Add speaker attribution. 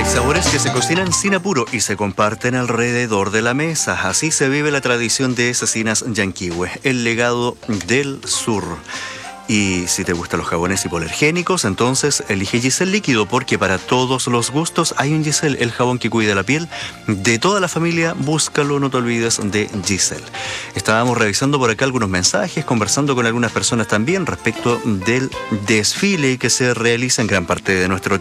Speaker 1: Sabores que se cocinan sin apuro y se comparten alrededor de la mesa. Así se vive la tradición de Cecinas Llanquihue, el legado del sur. Y si te gustan los jabones hipoalergénicos, entonces elige Giselle Líquido, porque para todos los gustos hay un Giselle, el jabón que cuida la piel de toda la familia. Búscalo, no te olvides de Giselle. Estábamos revisando por acá algunos mensajes, conversando con algunas personas también respecto del desfile que se realiza en gran parte de nuestro